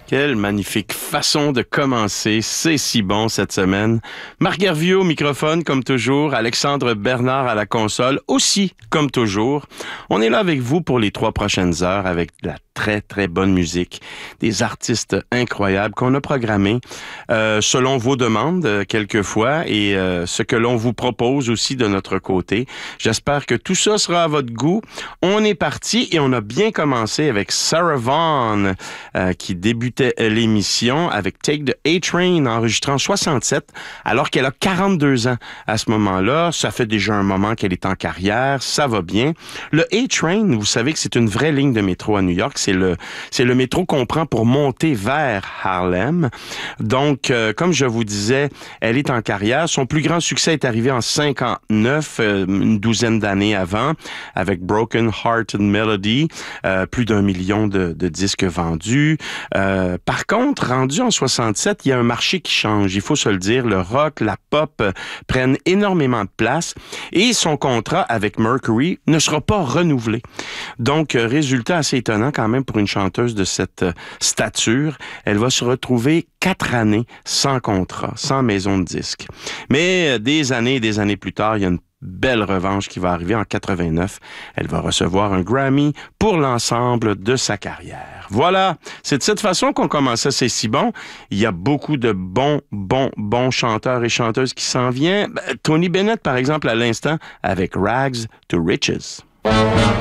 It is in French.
Quelle magnifique façon de commencer. C'est si bon cette semaine. Marc Hervieux au microphone, comme toujours. Alexandre Bernard à la console, aussi, comme toujours. On est là avec vous pour les 3 prochaines heures avec de la très, très bonne musique. Des artistes incroyables qu'on a programmés selon vos demandes, quelquefois, et ce que l'on vous propose aussi de notre côté. J'espère que tout ça sera à votre goût. On est parti et on a bien commencé avec Sarah Vaughan, qui débutait l'émission avec Take the A-Train, enregistrant en 67, alors qu'elle a 42 ans à ce moment-là. Ça fait déjà un moment qu'elle est en carrière, ça va bien. Le A-Train, vous savez que c'est une vraie ligne de métro à New York. C'est le métro qu'on prend pour monter vers Harlem. Donc, comme je vous disais, elle est en carrière. Son plus grand succès est arrivé en 59, une douzaine d'années avant, avec Broken Hearted Melody, plus d'1 million de disques vendus. Par contre, rendu en 67, il y a un marché qui change. Il faut se le dire, le rock, la pop prennent énormément de place et son contrat avec Mercury ne sera pas renouvelé. Donc, résultat assez étonnant quand même pour une chanteuse de cette stature. Elle va se retrouver 4 années sans contrat, sans maison de disques. Mais des années et des années plus tard, il y a une belle revanche qui va arriver en 89. Elle va recevoir un Grammy pour l'ensemble de sa carrière. Voilà, c'est de cette façon qu'on commençait C'est si bon. Il y a beaucoup de bons chanteurs et chanteuses qui s'en viennent. Tony Bennett, par exemple, à l'instant, avec Rags to Riches.